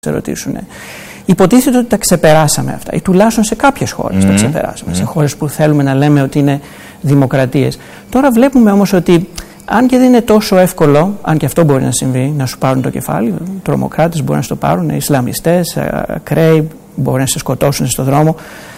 σε ρωτήσουν. Υποτίθεται ότι τα ξεπεράσαμε αυτά, ή τουλάχιστον σε κάποιες χώρες τα ξεπεράσαμε, σε χώρες που θέλουμε να λέμε ότι είναι δημοκρατίες. Τώρα βλέπουμε όμως ότι, αν και δεν είναι τόσο εύκολο, αν και αυτό μπορεί να συμβεί, να σου πάρουν το κεφάλι, τρομοκράτες μπορεί να στο πάρουν, Ισλαμιστές, ακραίοι μπορεί να σε σκοτώσουν στον δρόμο.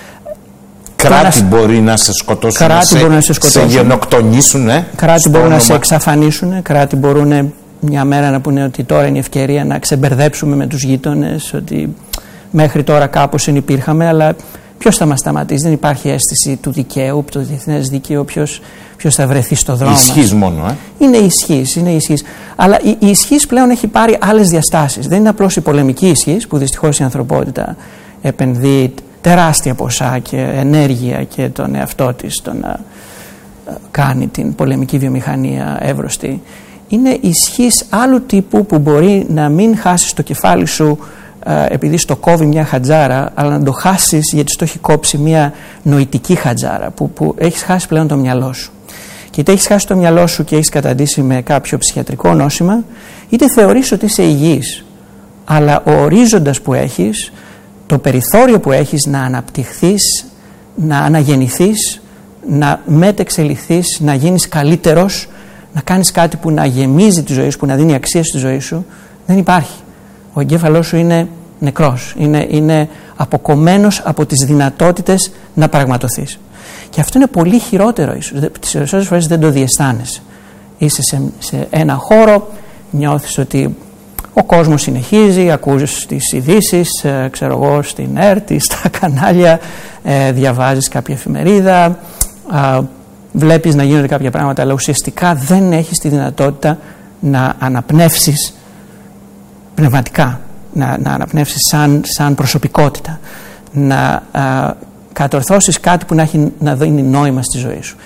Κράτη μπορεί να σε σκοτώσουν, σε γενοκτονήσουν. Κράτη μπορούν να σε εξαφανίσουν, κράτη μπορούν μια μέρα να πούνε ότι τώρα είναι η ευκαιρία να ξεμπερδέψουμε με τους γείτονες, ότι μέχρι τώρα κάπως συνυπήρχαμε, αλλά ποιος θα μας σταματήσει? Δεν υπάρχει αίσθηση του δικαίου, το διεθνές δίκαιο, ποιος θα βρεθεί στο δρόμο. Ισχύς μόνο, Είναι ισχύς, είναι ισχύς. Αλλά η ισχύς πλέον έχει πάρει άλλες διαστάσεις. Δεν είναι απλώς η πολεμική ισχύς, που δυστυχώς η ανθρωπότητα επενδύει τεράστια ποσά και ενέργεια και τον εαυτό της το να κάνει την πολεμική βιομηχανία εύρωστη. Είναι ισχύς άλλου τύπου που μπορεί να μην χάσεις το κεφάλι σου επειδή στο κόβει μια χατζάρα, αλλά να το χάσεις γιατί στο έχει κόψει μια νοητική χατζάρα, που έχεις χάσει πλέον το μυαλό σου. Και είτε έχεις χάσει το μυαλό σου και έχεις καταντήσει με κάποιο ψυχιατρικό νόσημα, είτε θεωρείς ότι είσαι υγιής, αλλά ο ορίζοντας που έχεις, το περιθώριο που έχεις να αναπτυχθείς, να αναγεννηθείς, να μετεξελιχθείς, να γίνεις καλύτερος, να κάνεις κάτι που να γεμίζει τη ζωή σου, που να δίνει αξία στη ζωή σου, δεν υπάρχει. Ο εγκέφαλός σου είναι νεκρός, είναι αποκομμένος από τις δυνατότητες να πραγματοθείς. Και αυτό είναι πολύ χειρότερο ίσως. Τις περισσότερες φορές δεν το διαισθάνεσαι. Είσαι σε ένα χώρο, νιώθεις ότι ο κόσμος συνεχίζει, ακούς τις ειδήσεις, ξέρω εγώ, στην ΕΡΤ, στα κανάλια, διαβάζεις κάποια εφημερίδα, βλέπεις να γίνονται κάποια πράγματα, αλλά ουσιαστικά δεν έχεις τη δυνατότητα να αναπνεύσεις πνευματικά, να αναπνεύσεις σαν προσωπικότητα, να κατορθώσεις κάτι που να δίνει νόημα στη ζωή σου.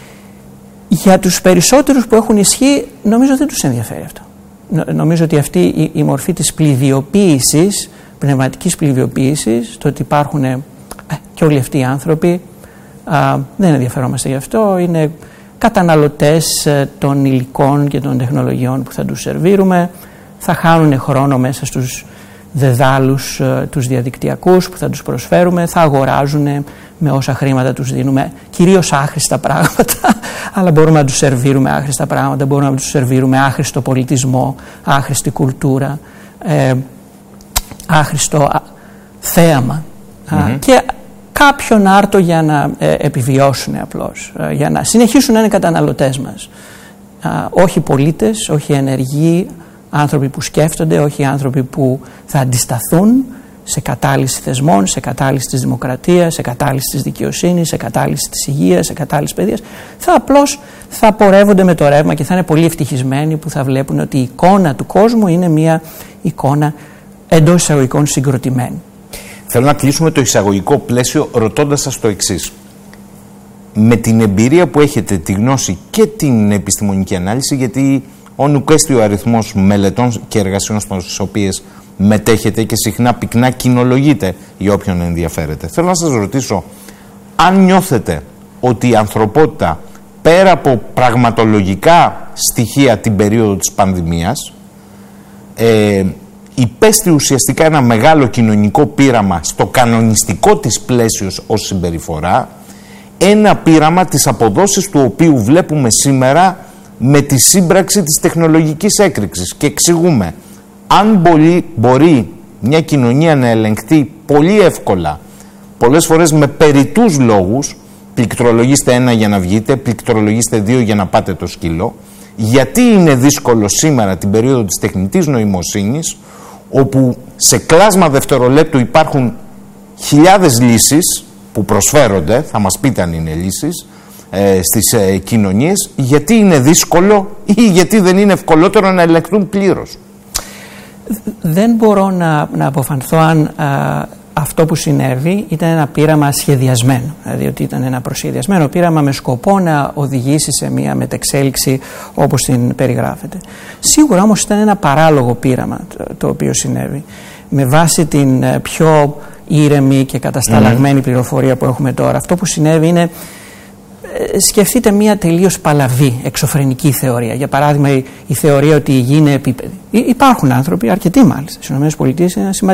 Για τους περισσότερους που έχουν ισχύ, νομίζω δεν τους ενδιαφέρει αυτό. Νομίζω ότι αυτή η μορφή της πληδιοποίησης, πνευματικής πληδιοποίησης, το ότι υπάρχουν και όλοι αυτοί οι άνθρωποι, δεν ενδιαφερόμαστε γι' αυτό, είναι καταναλωτές των υλικών και των τεχνολογιών που θα τους σερβίρουμε, θα χάνουν χρόνο μέσα στους δεδάλους τους διαδικτυακούς που θα τους προσφέρουμε, θα αγοράζουν με όσα χρήματα τους δίνουμε κυρίως άχρηστα πράγματα, αλλά μπορούμε να τους σερβίρουμε άχρηστα πράγματα, μπορούμε να τους σερβίρουμε άχρηστο πολιτισμό, άχρηστη κουλτούρα, άχρηστο θέαμα και κάποιον άρτο για να επιβιώσουν απλώς, για να συνεχίσουν να είναι καταναλωτές μας. Όχι πολίτες, όχι ενεργοί, άνθρωποι που σκέφτονται, όχι άνθρωποι που θα αντισταθούν σε κατάλυση θεσμών, σε κατάλυση της δημοκρατίας, σε κατάλυση της δικαιοσύνης, σε κατάλυση της υγείας, σε κατάλυση της παιδείας. Θα πορεύονται με το ρεύμα και θα είναι πολύ ευτυχισμένοι που θα βλέπουν ότι η εικόνα του κόσμου είναι μια εικόνα εντός εισαγωγικών συγκροτημένη. Θέλω να κλείσουμε το εισαγωγικό πλαίσιο ρωτώντας σας το εξής. Με την εμπειρία που έχετε, τη γνώση και την επιστημονική ανάλυση, γιατί ο νουκέστη ο αριθμός μελετών και εργασιών στις οποίες μετέχετε και συχνά πυκνά κοινολογείτε για όποιον ενδιαφέρεται. Θέλω να σας ρωτήσω, αν νιώθετε ότι η ανθρωπότητα, πέρα από πραγματολογικά στοιχεία την περίοδο της πανδημίας, υπέστη ουσιαστικά ένα μεγάλο κοινωνικό πείραμα στο κανονιστικό της πλαίσιο ως συμπεριφορά, ένα πείραμα της αποδόσης του οποίου βλέπουμε σήμερα με τη σύμπραξη της τεχνολογικής έκρηξης. Και εξηγούμε, αν μπορεί μια κοινωνία να ελεγχθεί πολύ εύκολα, πολλές φορές με περιττούς λόγους, πληκτρολογήστε 1 για να βγείτε, πληκτρολογήστε 2 για να πάτε το σκύλο, γιατί είναι δύσκολο σήμερα την περίοδο της τεχνητής νοημοσύνης, όπου σε κλάσμα δευτερολέπτου υπάρχουν χιλιάδες λύσεις που προσφέρονται, θα μας πείτε αν είναι λύσεις, στις κοινωνίες, γιατί είναι δύσκολο ή γιατί δεν είναι ευκολότερο να ελεγχθούν πλήρως? Δεν μπορώ να αποφανθώ αν αυτό που συνέβη ήταν ένα πείραμα σχεδιασμένο, δηλαδή ότι ήταν ένα προσχεδιασμένο πείραμα με σκοπό να οδηγήσει σε μια μετεξέλιξη όπως την περιγράφεται. Σίγουρα όμως ήταν ένα παράλογο πείραμα το οποίο συνέβη, με βάση την πιο ήρεμη και κατασταλαγμένη πληροφορία που έχουμε τώρα. Αυτό που συνέβη είναι, σκεφτείτε μια τελείως παλαβή εξωφρενική θεωρία. Για παράδειγμα, η θεωρία ότι η γη είναι επίπεδη. Υπάρχουν άνθρωποι, αρκετοί μάλιστα, στις ΗΠΑ είναι σημαντικοί,